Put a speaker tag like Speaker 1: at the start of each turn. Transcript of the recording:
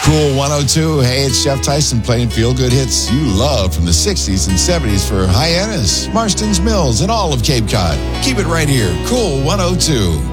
Speaker 1: Cool 102. Hey, it's Jeff Tyson playing feel-good hits you love from the 60s and 70s for Hyannis, Marston's Mills, and all of Cape Cod. Keep it right here. Cool 102.